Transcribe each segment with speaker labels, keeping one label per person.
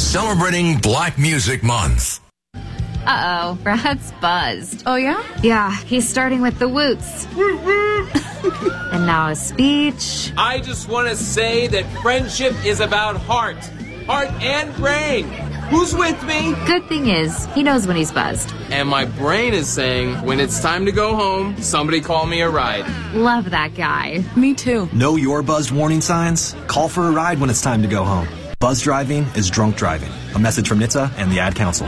Speaker 1: celebrating Black Music Month.
Speaker 2: Uh-oh, Brad's buzzed.
Speaker 3: Oh, yeah?
Speaker 2: Yeah, he's starting with the woots. And now a speech.
Speaker 4: I just want to say that friendship is about heart and brain. Who's with me?
Speaker 2: Good thing is, he knows when he's buzzed.
Speaker 4: And my brain is saying, when it's time to go home, somebody call me a ride.
Speaker 2: Love that guy.
Speaker 3: Me too.
Speaker 5: Know your buzzed warning signs? Call for a ride when it's time to go home. Buzz driving is drunk driving. A message from NHTSA and the Ad Council.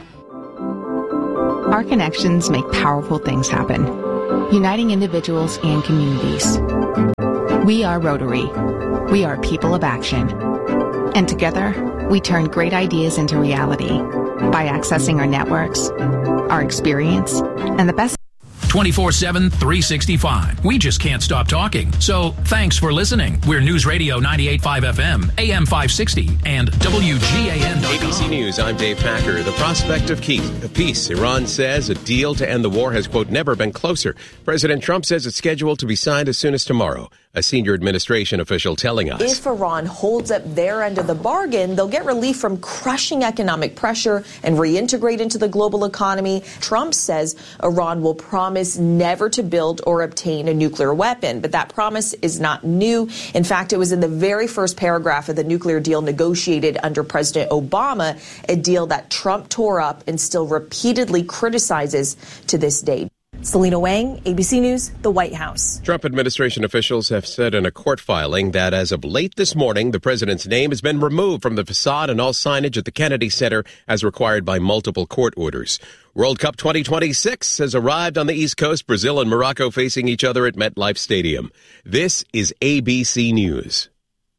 Speaker 6: Our connections make powerful things happen, uniting individuals and communities. We are Rotary. We are people of action. And together, we turn great ideas into reality by accessing our networks, our experience, and the best
Speaker 7: 24/7, 365. We just can't stop talking. So thanks for listening. We're News Radio 98.5 FM, AM 560, and WGAN.com.
Speaker 8: ABC News, I'm Dave Packer. The prospect of peace. Iran says a deal to end the war has, quote, never been closer. President Trump says it's scheduled to be signed as soon as tomorrow. A senior administration official telling us.
Speaker 9: If Iran holds up their end of the bargain, they'll get relief from crushing economic pressure and reintegrate into the global economy. Trump says Iran will promise never to build or obtain a nuclear weapon. But that promise is not new. In fact, it was in the very first paragraph of the nuclear deal negotiated under President Obama, a deal that Trump tore up and still repeatedly criticizes to this day. Selena Wang, ABC News, the White House.
Speaker 8: Trump administration officials have said in a court filing that as of late this morning, the president's name has been removed from the facade and all signage at the Kennedy Center as required by multiple court orders. World Cup 2026 has arrived on the East Coast, Brazil and Morocco facing each other at MetLife Stadium. This is ABC News.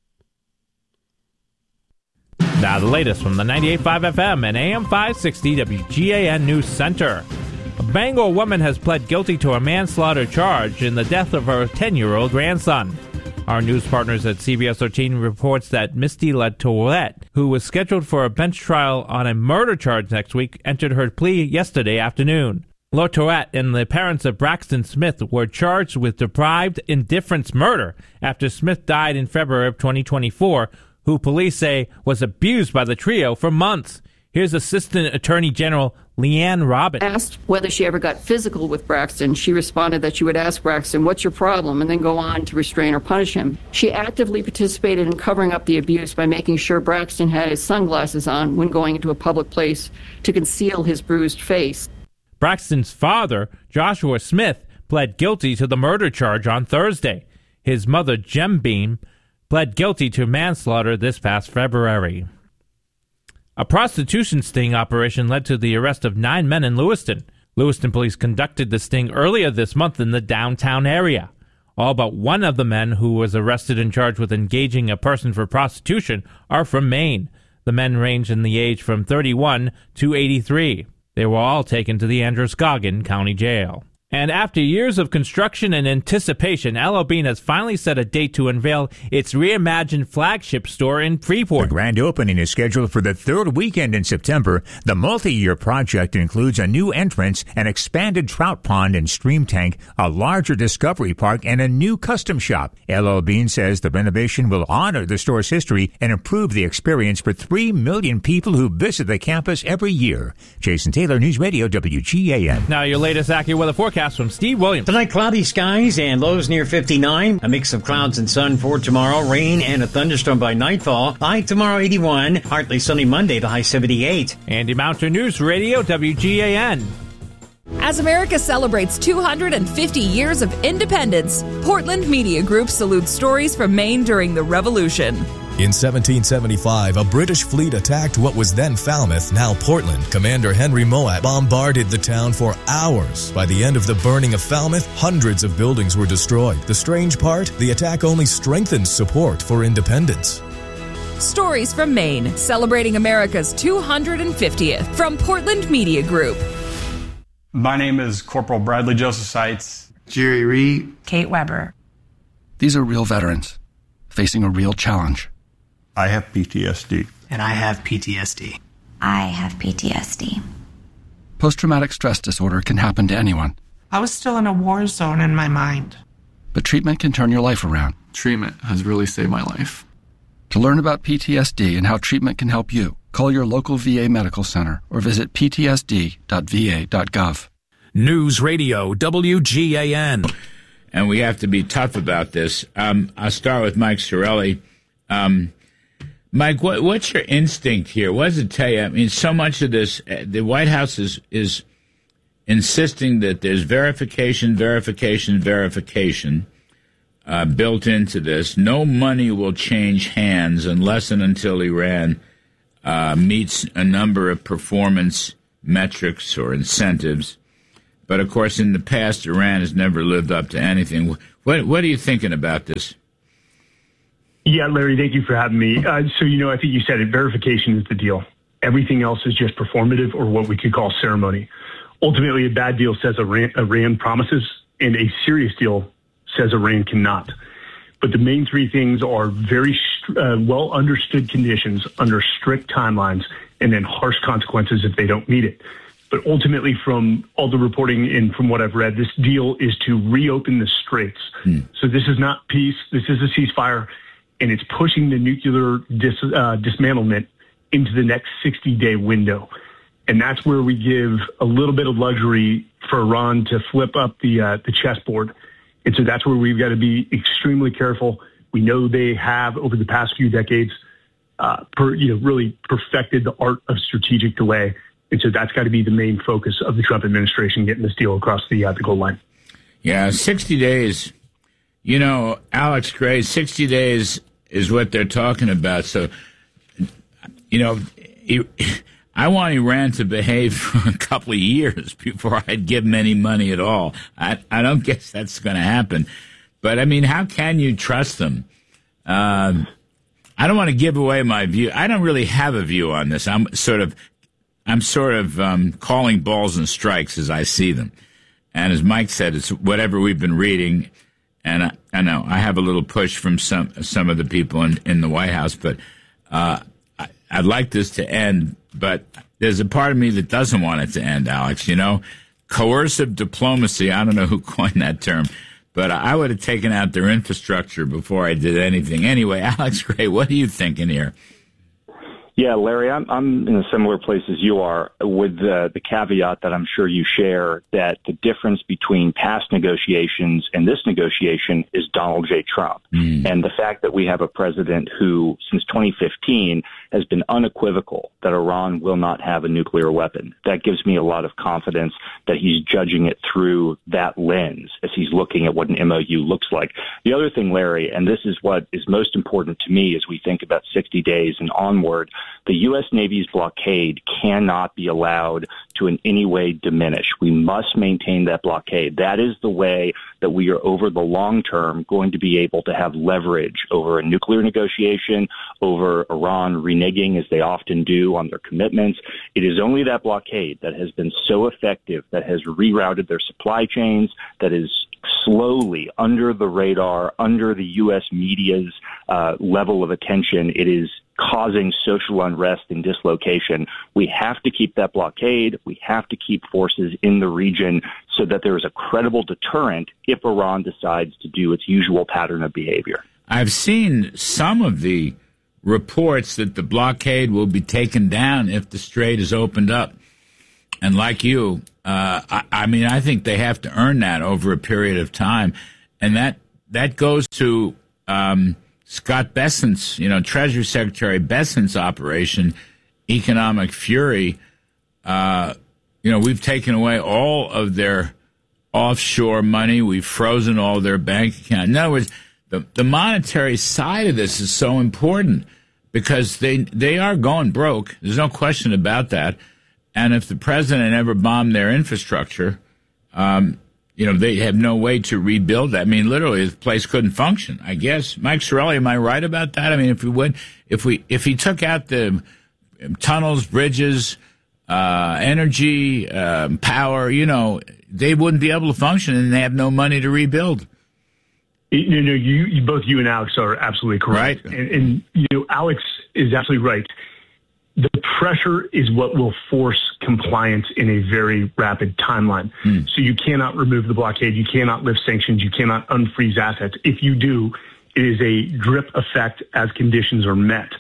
Speaker 10: Now the latest from the 98.5 FM and AM 560 WGAN News Center. A Bangor woman has pled guilty to a manslaughter charge in the death of her 10-year-old grandson. Our news partners at CBS 13 reports that Misty LaTourette, who was scheduled for a bench trial on a murder charge next week, entered her plea yesterday afternoon. LaTourette and the parents of Braxton Smith were charged with deprived indifference murder after Smith died in February of 2024, who police say was abused by the trio for months. Here's Assistant Attorney General Leanne Robin.
Speaker 11: Asked whether she ever got physical with Braxton, she responded that she would ask Braxton, "What's your problem?" and then go on to restrain or punish him. She actively participated in covering up the abuse by making sure Braxton had his sunglasses on when going into a public place to conceal his bruised face.
Speaker 10: Braxton's father, Joshua Smith, pled guilty to the murder charge on Thursday. His mother, Jem Beam, pled guilty to manslaughter this past February. A prostitution sting operation led to the arrest of 9 men in Lewiston. Lewiston police conducted the sting earlier this month in the downtown area. All but one of the men who was arrested and charged with engaging a person for prostitution are from Maine. The men range in the age from 31 to 83. They were all taken to the Androscoggin County Jail. And after years of construction and anticipation, L.L. Bean has finally set a date to unveil its reimagined flagship store in Freeport.
Speaker 12: The grand opening is scheduled for the third weekend in September. The multi-year project includes a new entrance, an expanded trout pond and stream tank, a larger discovery park, and a new custom shop. L.L. Bean says the renovation will honor the store's history and improve the experience for 3 million people who visit the campus every year. Jason Taylor, News Radio, WGAN.
Speaker 10: Now your latest AccuWeather forecast from Steve Williams.
Speaker 13: Tonight, cloudy skies and lows near 59. A mix of clouds and sun for tomorrow. Rain and a thunderstorm by nightfall. High tomorrow, 81. Partly sunny Monday, the high 78.
Speaker 10: Andy Mountain, News Radio, WGAN.
Speaker 3: As America celebrates 250 years of independence, Portland Media Group salutes stories from Maine during the Revolution.
Speaker 14: In 1775, a British fleet attacked what was then Falmouth, now Portland. Commander Henry Moat bombarded the town for hours. By the end of the burning of Falmouth, hundreds of buildings were destroyed. The strange part, the attack only strengthened support for independence.
Speaker 3: Stories from Maine, celebrating America's 250th, from Portland Media Group.
Speaker 15: My name is Corporal Bradley Joseph Seitz.
Speaker 16: Jerry Reed.
Speaker 17: Kate Weber.
Speaker 18: These are real veterans facing a real challenge.
Speaker 15: I have PTSD.
Speaker 17: And I have PTSD.
Speaker 19: I have PTSD.
Speaker 18: Post-traumatic stress disorder can happen to anyone.
Speaker 17: I was still in a war zone in my mind.
Speaker 18: But treatment can turn your life around.
Speaker 20: Treatment has really saved my life.
Speaker 18: To learn about PTSD and how treatment can help you, call Call your local VA medical center or visit ptsd.va.gov.
Speaker 7: News Radio WGAN.
Speaker 16: And we have to be tough about this. I'll start with Mike Sarraille. Mike, what's your instinct here? What does it tell you? I mean, so much of this, the White House is insisting that there's verification built into this. No money will change hands unless and until Iran meets a number of performance metrics or incentives. But, of course, in the past, Iran has never lived up to anything. What are you thinking about this?
Speaker 20: Yeah, Larry, thank you for having me. I think you said it. Verification is the deal. Everything else is just performative or what we could call ceremony. Ultimately, a bad deal says Iran promises, and a serious deal says Iran cannot. But the main three things are very well understood conditions under strict timelines and then harsh consequences if they don't meet it. But ultimately, from all the reporting and from what I've read, this deal is to reopen the straits. So this is not peace. This is a ceasefire, and it's pushing the nuclear dismantlement into the next 60-day window. And that's where we give a little bit of luxury for Iran to flip up the chessboard. And so that's where we've got to be extremely careful. We know they have, over the past few decades, really perfected the art of strategic delay. And so that's got to be the main focus of the Trump administration, getting this deal across the goal line.
Speaker 16: Yeah, 60 days. You know, Alex Gray, 60 days is what they're talking about. So, you know, I want Iran to behave for a couple of years before I'd give them any money at all. I don't guess that's going to happen. But, I mean, how can you trust them? I don't want to give away my view. I don't really have a view on this. I'm sort of calling balls and strikes as I see them. And as Mike said, it's whatever we've been reading. And I know I have a little push from some of the people in the White House, but I'd like this to end. But there's a part of me that doesn't want it to end, Alex. You know, coercive diplomacy, I don't know who coined that term, but I would have taken out their infrastructure before I did anything. Anyway, Alex Gray, what are you thinking here?
Speaker 21: Yeah, Larry, I'm in a similar place as you are, with the caveat that I'm sure you share, that the difference between past negotiations and this negotiation is Donald J. Trump. And the fact that we have a president who, since 2015, has been unequivocal that Iran will not have a nuclear weapon. That gives me a lot of confidence that he's judging it through that lens as he's looking at what an MOU looks like. The other thing, Larry, and this is what is most important to me as we think about 60 days and onward, the U.S. Navy's blockade cannot be allowed to in any way diminish. We must maintain that blockade. That is the way that we are, over the long term, going to be able to have leverage over a nuclear negotiation, over Iran reneging, as they often do, on their commitments. It is only that blockade that has been so effective, that has rerouted their supply chains, that is slowly, under the radar, under the U.S. media's level of attention. It is causing social unrest and dislocation. We have to keep that blockade. We have to keep forces in the region so that there is a credible deterrent if Iran decides to do its usual pattern of behavior.
Speaker 16: I've seen some of the reports that the blockade will be taken down if the strait is opened up. And like you, I think they have to earn that over a period of time. And that goes to Scott Bessent's, Treasury Secretary Bessent's operation, Economic Fury. We've taken away all of their offshore money. We've frozen all their bank accounts. In other words, the monetary side of this is so important because they are going broke. There's no question about that. And if the president ever bombed their infrastructure, they have no way to rebuild that. I mean, literally, the place couldn't function, I guess. Mike Sarraille, am I right about that? I mean, if he took out the tunnels, bridges, energy, power, they wouldn't be able to function, and they have no money to rebuild.
Speaker 20: Both you and Alex are absolutely correct. Right. And Alex is absolutely right. The pressure is what will force compliance in a very rapid timeline. So you cannot remove the blockade. You cannot lift sanctions. You cannot unfreeze assets. If you do, it is a drip effect as conditions are met.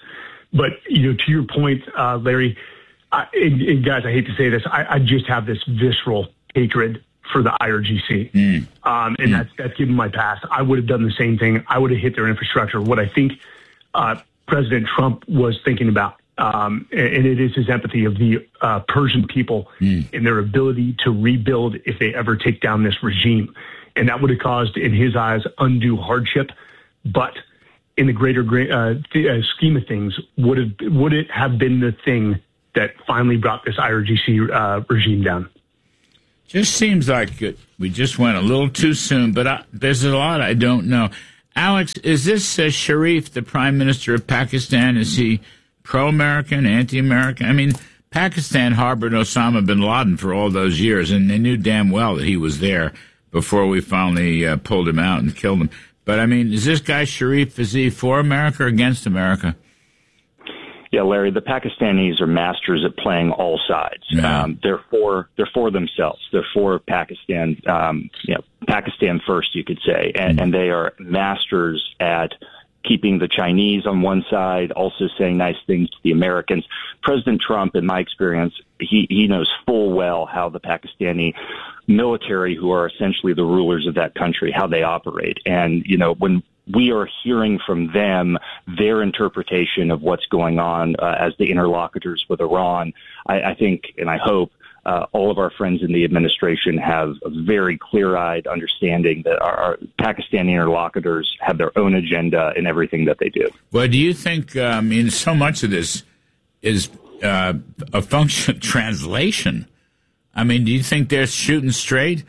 Speaker 20: But, to your point, Larry, and guys, I hate to say this, I just have this visceral hatred for the IRGC. And that's given my past. I would have done the same thing. I would have hit their infrastructure. What I think President Trump was thinking about, and it is his empathy of the Persian people and their ability to rebuild if they ever take down this regime. And that would have caused, in his eyes, undue hardship. But in the greater scheme of things, would it have been the thing that finally brought this IRGC regime down?
Speaker 16: Just seems like we just went a little too soon, but there's a lot I don't know. Alex, is this Sharif, the Prime Minister of Pakistan? Is he pro-American, anti-American? I mean, Pakistan harbored Osama bin Laden for all those years, and they knew damn well that he was there before we finally pulled him out and killed him. But, I mean, is this guy Sharif, is he for America or against America?
Speaker 21: Yeah, Larry, the Pakistanis are masters at playing all sides.
Speaker 16: Yeah.
Speaker 21: They're for themselves. They're for Pakistan, Pakistan first, you could say. And they are masters at keeping the Chinese on one side, also saying nice things to the Americans. President Trump, in my experience, he knows full well how the Pakistani military, who are essentially the rulers of that country, how they operate. And, when we are hearing from them their interpretation of what's going on as the interlocutors with Iran, I think and I hope all of our friends in the administration have a very clear-eyed understanding that our Pakistani interlocutors have their own agenda in everything that they do.
Speaker 16: Well, do you think, so much of this is a function of translation? I mean, do you think they're shooting straight?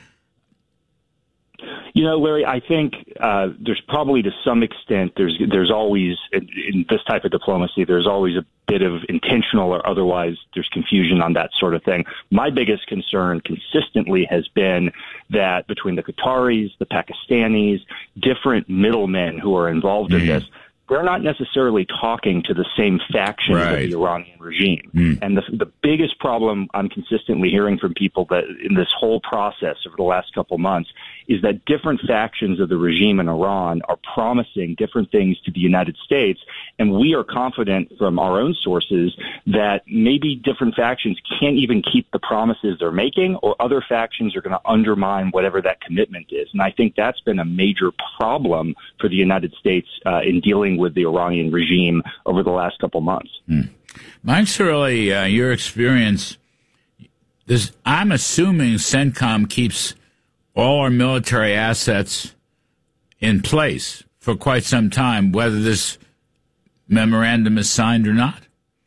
Speaker 21: Larry, I think there's probably to some extent, there's always, in this type of diplomacy, there's always a bit of intentional or otherwise there's confusion on that sort of thing. My biggest concern consistently has been that between the Qataris, the Pakistanis, different middlemen who are involved in this, they're not necessarily talking to the same factions of the Iranian regime. And the biggest problem I'm consistently hearing from people that in this whole process over the last couple months is that different factions of the regime in Iran are promising different things to the United States. And we are confident from our own sources that maybe different factions can't even keep the promises they're making, or other factions are going to undermine whatever that commitment is. And I think that's been a major problem for the United States in dealing with the Iranian regime over the last couple months.
Speaker 16: Mike Cirilli, your experience, I'm assuming CENTCOM keeps all our military assets in place for quite some time, whether this memorandum is signed or not.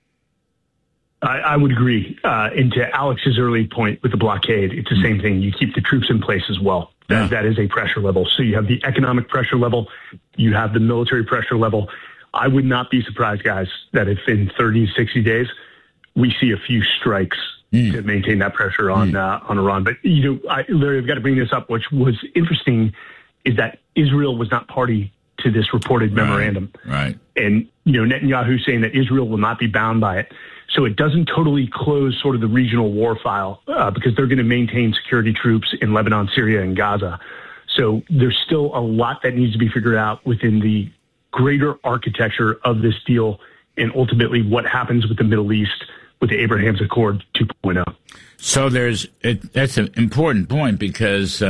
Speaker 20: I would agree. And to Alex's early point with the blockade, it's the same thing. You keep the troops in place as well. That is a pressure level. So you have the economic pressure level, you have the military pressure level. I would not be surprised, guys, that if in 30, 60 days, we see a few strikes to maintain that pressure on Iran. But, Larry, I've got to bring this up. Which was interesting is that Israel was not party to this reported memorandum.
Speaker 16: Right.
Speaker 20: And, Netanyahu saying that Israel will not be bound by it. So it doesn't totally close sort of the regional war file because they're going to maintain security troops in Lebanon, Syria, and Gaza. So there's still a lot that needs to be figured out within the greater architecture of this deal and ultimately what happens with the Middle East with the Abraham's Accord 2.0.
Speaker 16: So that's an important point because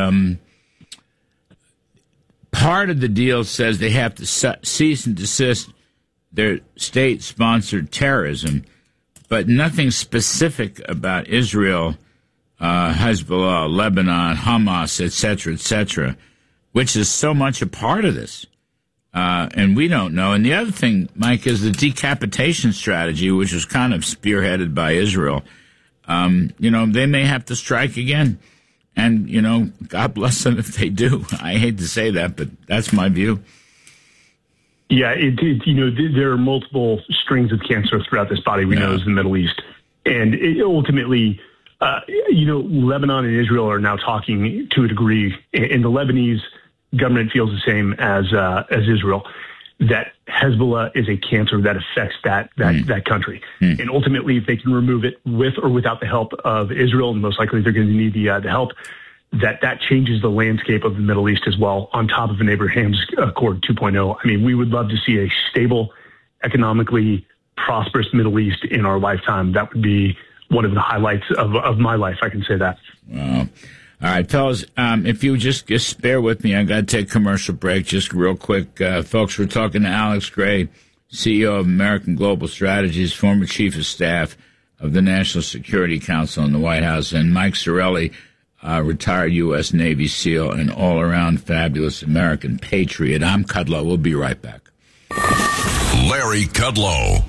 Speaker 16: part of the deal says they have to cease and desist their state-sponsored terrorism, but nothing specific about Israel, Hezbollah, Lebanon, Hamas, et cetera, which is so much a part of this. And we don't know. And the other thing, Mike, is the decapitation strategy, which was kind of spearheaded by Israel. They may have to strike again. And, God bless them if they do. I hate to say that, but that's my view.
Speaker 20: Yeah, there are multiple strings of cancer throughout this body we know is the Middle East. And ultimately, Lebanon and Israel are now talking to a degree, and the Lebanese government feels the same as Israel, that Hezbollah is a cancer that affects that country. And ultimately, if they can remove it with or without the help of Israel, and most likely they're going to need the help, that changes the landscape of the Middle East as well, on top of an Abraham's Accord 2.0. I mean, we would love to see a stable, economically prosperous Middle East in our lifetime. That would be one of the highlights of my life. I can say that.
Speaker 16: Wow. All right, fellas, if you just bear with me, I got to take a commercial break just real quick. Folks, we're talking to Alex Gray, CEO of American Global Strategies, former chief of staff of the National Security Council in the White House, and Mike Sarraille, retired U.S. Navy SEAL and all-around fabulous American patriot. I'm Kudlow. We'll be right back.
Speaker 1: Larry Kudlow.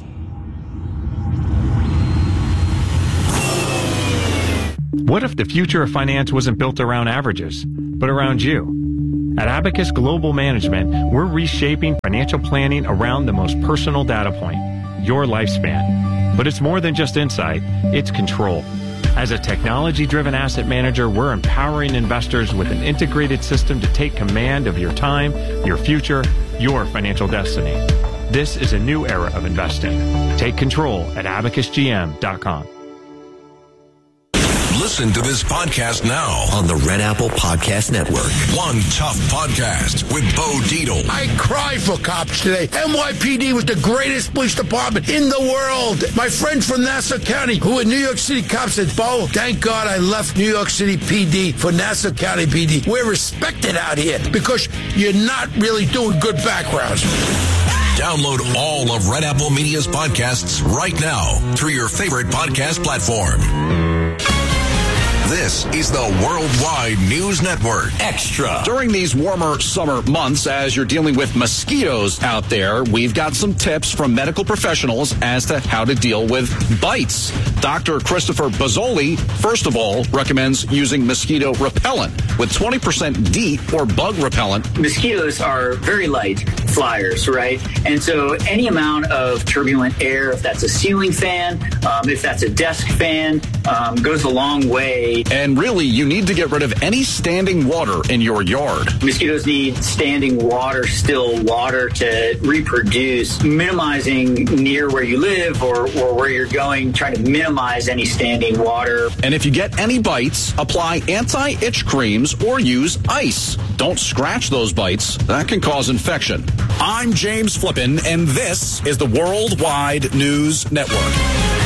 Speaker 22: What if the future of finance wasn't built around averages, but around you? At Abacus Global Management, we're reshaping financial planning around the most personal data point, your lifespan. But it's more than just insight, it's control. As a technology-driven asset manager, we're empowering investors with an integrated system to take command of your time, your future, your financial destiny. This is a new era of investing. Take control at abacusgm.com.
Speaker 1: Listen to this podcast now
Speaker 23: on the Red Apple Podcast Network.
Speaker 1: One Tough Podcast with Bo Dietl.
Speaker 24: I cry for cops today. NYPD was the greatest police department in the world. My friend from Nassau County, who in New York City cop, said, Bo, thank God I left New York City PD for Nassau County PD. We're respected out here because you're not really doing good backgrounds.
Speaker 1: Download all of Red Apple Media's podcasts right now through your favorite podcast platform. This is the Worldwide News Network Extra.
Speaker 25: During these warmer summer months, as you're dealing with mosquitoes out there, we've got some tips from medical professionals as to how to deal with bites. Dr. Christopher Bozzoli, first of all, recommends using mosquito repellent with 20% DEET or bug repellent.
Speaker 26: Mosquitoes are very light flyers, right? And so any amount of turbulent air, if that's a ceiling fan, if that's a desk fan, goes a long way.
Speaker 25: And really, you need to get rid of any standing water in your yard.
Speaker 26: Mosquitoes need standing water, still water to reproduce. Minimizing near where you live or where you're going, trying to minimize any standing water.
Speaker 25: And if you get any bites, apply anti-itch creams or use ice. Don't scratch those bites. That can cause infection. I'm James Flippin, and this is the Worldwide News Network.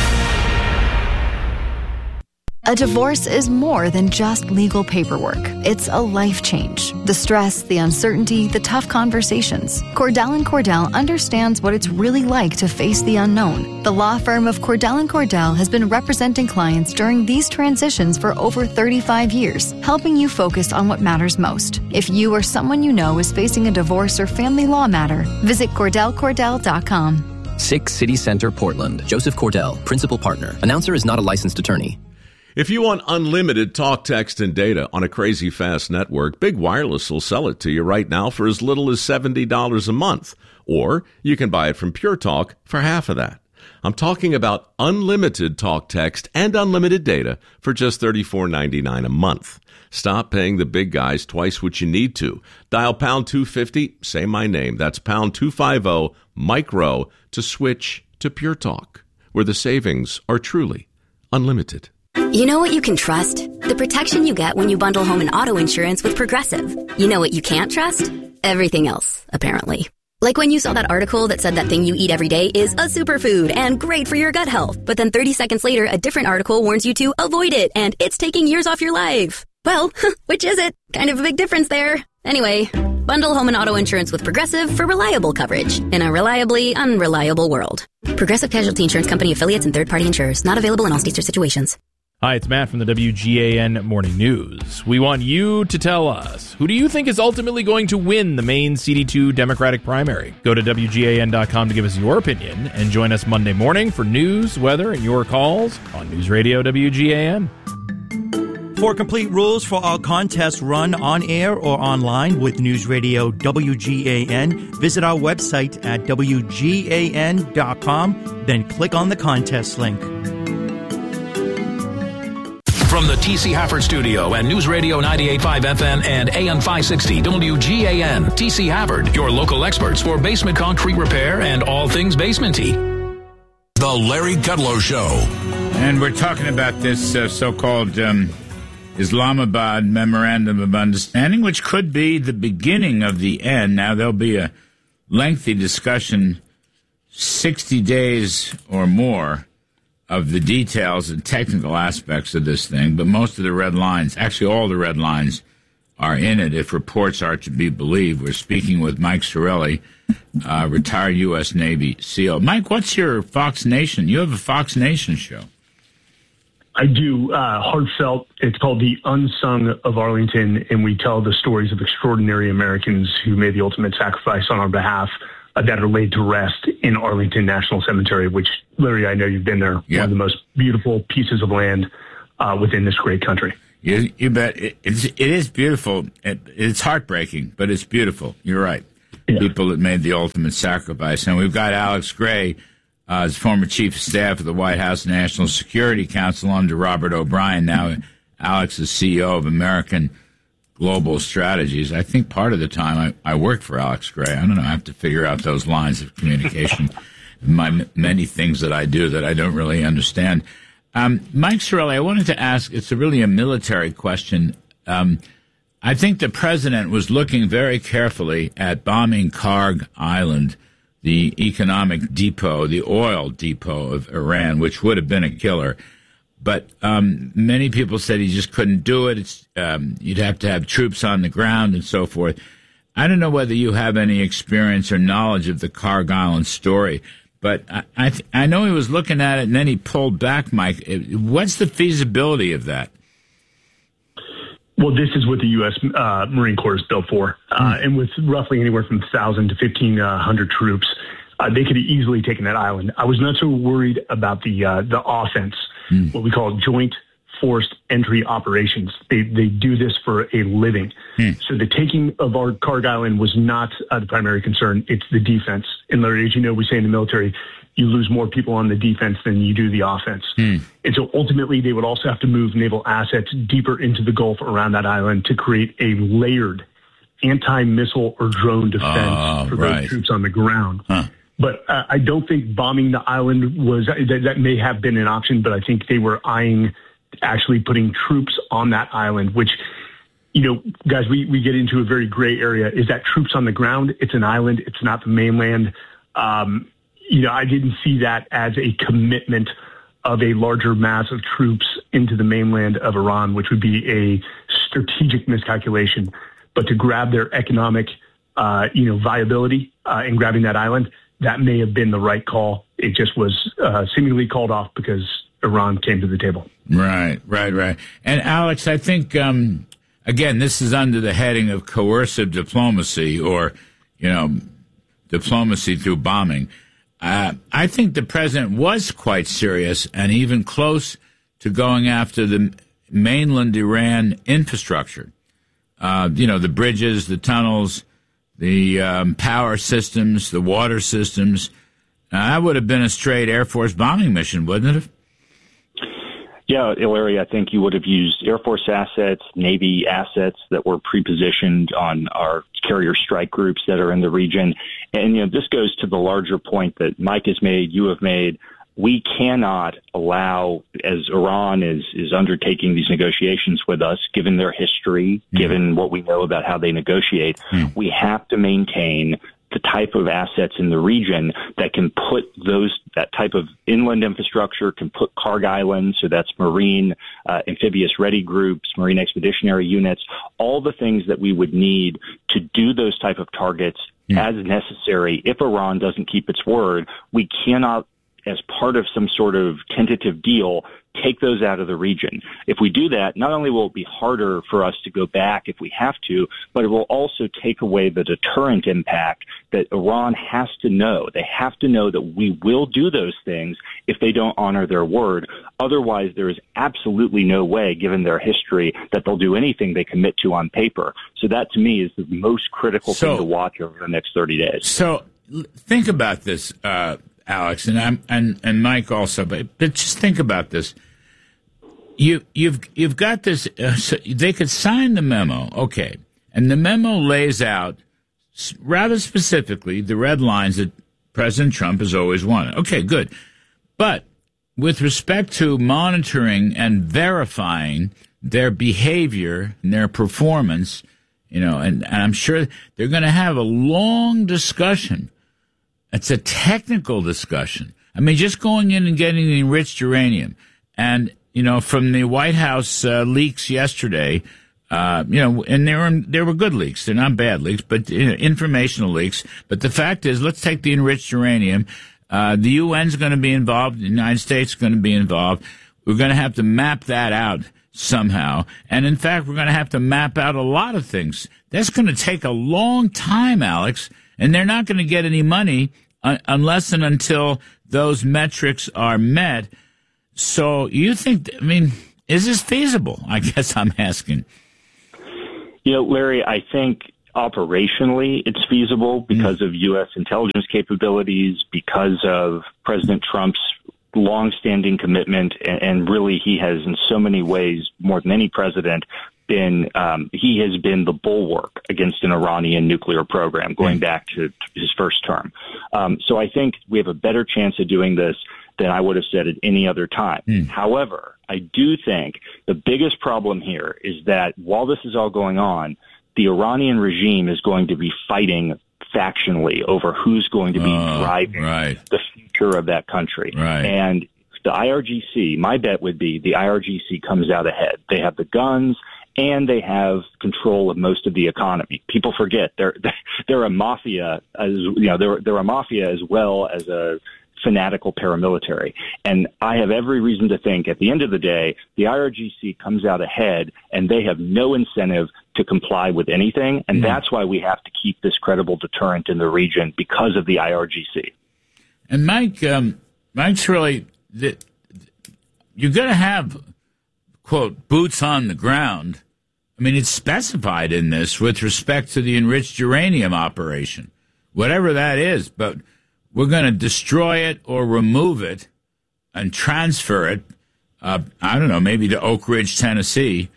Speaker 27: A divorce is more than just legal paperwork. It's a life change. The stress, the uncertainty, the tough conversations. Cordell & Cordell understands what it's really like to face the unknown. The law firm of Cordell & Cordell has been representing clients during these transitions for over 35 years, helping you focus on what matters most. If you or someone you know is facing a divorce or family law matter, visit CordellCordell.com.
Speaker 28: 6 City Center, Portland. Joseph Cordell, Principal Partner. Announcer is not a licensed attorney.
Speaker 29: If you want unlimited talk, text, and data on a crazy fast network, Big Wireless will sell it to you right now for as little as $70 a month. Or you can buy it from Pure Talk for half of that. I'm talking about unlimited talk, text, and unlimited data for just $34.99 a month. Stop paying the big guys twice what you need to. Dial pound 250, say my name. That's pound 250, micro, to switch to Pure Talk, where the savings are truly unlimited.
Speaker 30: You know what you can trust? The protection you get when you bundle home and auto insurance with Progressive. You know what you can't trust? Everything else, apparently. Like when you saw that article that said that thing you eat every day is a superfood and great for your gut health. But then 30 seconds later, a different article warns you to avoid it and it's taking years off your life. Well, which is it? Kind of a big difference there. Anyway, bundle home and auto insurance with Progressive for reliable coverage in a reliably unreliable world. Progressive Casualty Insurance Company affiliates and third-party insurers. Not available in all states or situations.
Speaker 10: Hi, it's Matt from the WGAN Morning News. We want you to tell us, who do you think is ultimately going to win the Maine CD2 Democratic primary? Go to WGAN.com to give us your opinion and join us Monday morning for news, weather, and your calls on News Radio WGAN.
Speaker 31: For complete rules for our contests run on air or online with News Radio WGAN, visit our website at WGAN.com, then click on the contest link.
Speaker 7: From the T.C. Hafford Studio and News Radio 98.5 FM and AM 560 WGAN, T.C. Hafford, your local experts for basement concrete repair and all things basement-y.
Speaker 1: The Larry Kudlow Show.
Speaker 16: And we're talking about this so-called Islamabad Memorandum of Understanding, which could be the beginning of the end. Now, there'll be a lengthy discussion 60 days or more of the details and technical aspects of this thing, but most of the red lines, actually all the red lines, are in it if reports are to be believed. We're speaking with Mike Sarraille, retired U.S. Navy SEAL. Mike, what's your Fox Nation? You have a Fox Nation show.
Speaker 20: I do. Heartfelt. It's called The Unsung of Arlington, and we tell the stories of extraordinary Americans who made the ultimate sacrifice on our behalf that are laid to rest in Arlington National Cemetery, which, Larry, I know you've been there. Yep. One of the most beautiful pieces of land within this great country.
Speaker 16: You bet. It is beautiful. It's heartbreaking, but it's beautiful. You're right. Yeah. People that made the ultimate sacrifice. And we've got Alex Gray, as former chief of staff of the White House National Security Council under Robert O'Brien. Now Alex is CEO of American Global Strategies. I think part of the time I worked for Alex Gray. I don't know. I have to figure out those lines of communication. My many things that I do that I don't really understand. Mike Sarraille, I wanted to ask, it's really a military question. I think the president was looking very carefully at bombing Karg Island, the economic depot, the oil depot of Iran, which would have been a killer. But many people said he just couldn't do it. You'd have to have troops on the ground and so forth. I don't know whether you have any experience or knowledge of the Karg Island story, but I know he was looking at it and then he pulled back, Mike. What's the feasibility of that?
Speaker 20: Well, this is what the U.S. Marine Corps is built for. And with roughly anywhere from 1,000 to 1,500 troops, they could have easily taken that island. I was not so worried about the offense, what we call joint forced entry operations. They do this for a living. So the taking of our Karg Island was not the primary concern. It's the defense. And Larry, as you know, we say in the military, you lose more people on the defense than you do the offense. And so ultimately, they would also have to move naval assets deeper into the Gulf around that island to create a layered anti-missile or drone defense for those troops on the ground. But I don't think bombing the island that may have been an option, but I think they were eyeing actually putting troops on that island, which, you know, guys, we get into a very gray area. Is that troops on the ground? It's an island. It's not the mainland. You know, I didn't see that as a commitment of a larger mass of troops into the mainland of Iran, which would be a strategic miscalculation. But to grab their economic, viability in grabbing that island, that may have been the right call. It just was seemingly called off because Iran came to the table. Right.
Speaker 16: And Alex, I think, again, this is under the heading of coercive diplomacy or, diplomacy through bombing. I think the president was quite serious and even close to going after the mainland Iran infrastructure. The bridges, the tunnels, the power systems, the water systems. That would have been a straight Air Force bombing mission, wouldn't it have?
Speaker 21: Yeah, Larry, I think you would have used Air Force assets, Navy assets that were pre-positioned on our carrier strike groups that are in the region. And, this goes to the larger point that Mike has made, you have made. We cannot allow, as Iran is undertaking these negotiations with us, given their history, given what we know about how they negotiate, we have to maintain the type of assets in the region that can put that type of inland infrastructure, can put Karg Island, so that's Marine amphibious ready groups, Marine expeditionary units, all the things that we would need to do those type of targets as necessary. If Iran doesn't keep its word, we cannot, as part of some sort of tentative deal, take those out of the region. If we do that, not only will it be harder for us to go back if we have to, but it will also take away the deterrent impact that Iran has to know. They have to know that we will do those things if they don't honor their word. Otherwise, there is absolutely no way, given their history, that they'll do anything they commit to on paper. So that, to me, is the most critical thing to watch over the next 30 days.
Speaker 16: So think about this, Alex, and Mike also, but just think about this. You've got this. So they could sign the memo, okay, and the memo lays out rather specifically the red lines that President Trump has always wanted. Okay, good, but with respect to monitoring and verifying their behavior and their performance, and I'm sure they're going to have a long discussion It's a technical discussion. I mean, just going in and getting the enriched uranium. And, from the White House leaks yesterday, and there were good leaks. They're not bad leaks, but informational leaks. But the fact is, let's take the enriched uranium. The UN's going to be involved. The United States is going to be involved. We're going to have to map that out somehow. And in fact, we're going to have to map out a lot of things. That's going to take a long time, Alex, and they're not going to get any money unless and until those metrics are met. So you think, is this feasible? I guess I'm asking.
Speaker 21: Larry, I think operationally it's feasible because of U.S. intelligence capabilities, because of President Trump's longstanding commitment, and really he has in so many ways, more than any president, he has been the bulwark against an Iranian nuclear program going back to his first term. So I think we have a better chance of doing this than I would have said at any other time. However, I do think the biggest problem here is that while this is all going on, the Iranian regime is going to be fighting factionally over who's going to be driving the future of that country. And the IRGC, my bet would be the IRGC comes out ahead. They have the guns and they have control of most of the economy. People forget they're a mafia, they're a mafia as well as a fanatical paramilitary. And I have every reason to think at the end of the day, the IRGC comes out ahead and they have no incentive to comply with anything. And that's why we have to keep this credible deterrent in the region because of the IRGC.
Speaker 16: And Mike's really, you're going to have, quote, boots on the ground. It's specified in this with respect to the enriched uranium operation, whatever that is, but we're going to destroy it or remove it and transfer it, I don't know, maybe to Oak Ridge, Tennessee.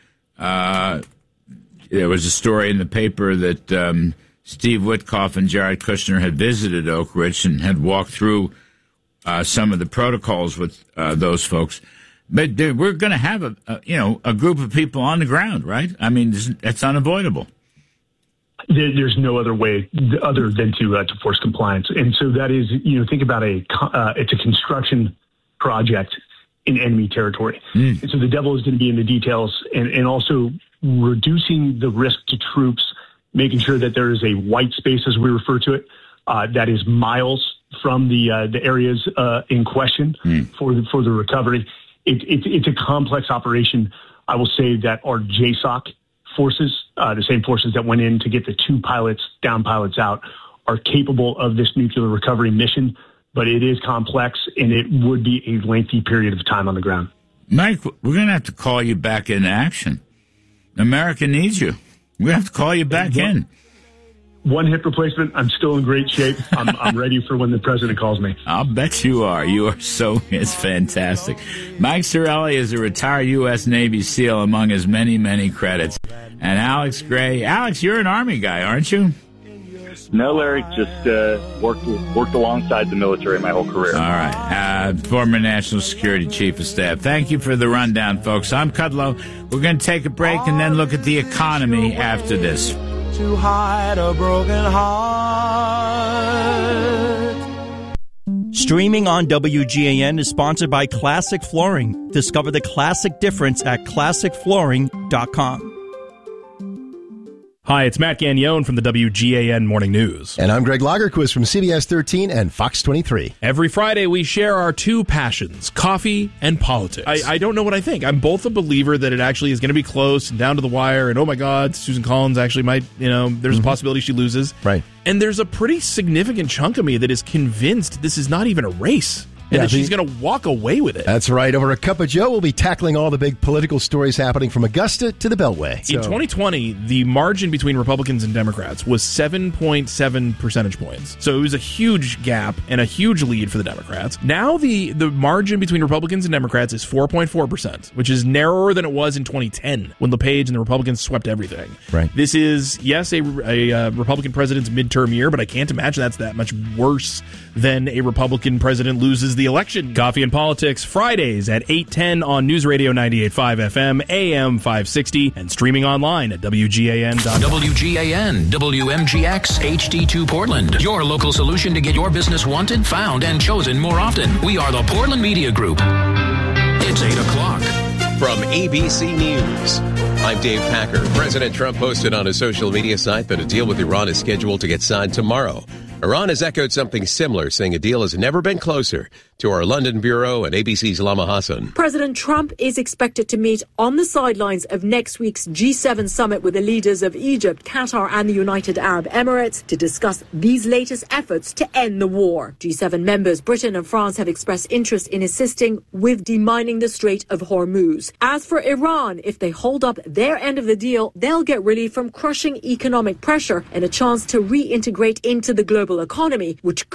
Speaker 16: There was a story in the paper that Steve Witkoff and Jared Kushner had visited Oak Ridge and had walked through some of the protocols with those folks. But we're going to have a group of people on the ground, right? That's unavoidable.
Speaker 20: There's no other way other than to force compliance. And so that is, think about it's a construction project in enemy territory. And so the devil is going to be in the details and also reducing the risk to troops, making sure that there is a white space, as we refer to it, that is miles from the areas in question for the recovery. It's a complex operation. I will say that our JSOC forces, the same forces that went in to get the two down pilots out, are capable of this nuclear recovery mission, but it is complex and it would be a lengthy period of time on the ground.
Speaker 16: Mike, we're going to have to call you back in action. America needs you. We're going to have to call you back in.
Speaker 20: One hip replacement. I'm still in great shape. I'm ready for when the president calls me.
Speaker 16: I'll bet you are. It's fantastic. Mike Sarraille is a retired U.S. Navy SEAL among his many, many credits. And Alex Gray. Alex, you're an Army guy, aren't you?
Speaker 21: No, Larry, just worked alongside the military my whole career.
Speaker 16: All right. Former National Security Chief of Staff. Thank you for the rundown, folks. I'm Kudlow. We're going to take a break and then look at the economy after this.
Speaker 2: To hide a broken heart.
Speaker 31: Streaming on WGAN is sponsored by Classic Flooring. Discover the classic difference at classicflooring.com.
Speaker 3: Hi, it's Matt Gagnon from the WGAN Morning News.
Speaker 4: And I'm Greg Lagerquist from CBS 13 and Fox 23.
Speaker 3: Every Friday, we share our two passions, coffee and politics. I don't know what I think. I'm both a believer that it actually is going to be close and down to the wire, and oh my God, Susan Collins actually might, there's a possibility she loses.
Speaker 4: Right.
Speaker 3: And there's a pretty significant chunk of me that is convinced this is not even a race. And that she's going to walk away with it.
Speaker 4: That's right. Over a cup of Joe, we'll be tackling all the big political stories happening from Augusta to the Beltway.
Speaker 3: In 2020, the margin between Republicans and Democrats was 7.7 percentage points. So it was a huge gap and a huge lead for the Democrats. Now the margin between Republicans and Democrats is 4.4%, which is narrower than it was in 2010 when LePage and the Republicans swept everything.
Speaker 4: Right.
Speaker 3: This is, yes, a Republican president's midterm year, but I can't imagine that's that much worse than a Republican president loses the the election. Coffee and Politics, Fridays at 8:10 on News Radio 98.5 FM, AM 560, and streaming online at WGAN.com.
Speaker 7: WGAN, WMGX, HD2 Portland. Your local solution to get your business wanted, found, and chosen more often. We are the Portland Media Group. It's 8 o'clock.
Speaker 5: From ABC News, I'm Dave Packer. President Trump posted on his social media site that a deal with Iran is scheduled to get signed tomorrow. Iran has echoed something similar, saying a deal has never been closer. To our London bureau and ABC's Lama Hassan.
Speaker 6: President Trump is expected to meet on the sidelines of next week's G7 summit with the leaders of Egypt, Qatar and the United Arab Emirates to discuss these latest efforts to end the war. G7 members Britain and France have expressed interest in assisting with demining the Strait of Hormuz. As for Iran, if they hold up their end of the deal, they'll get relief from crushing economic pressure and a chance to reintegrate into the global economy, which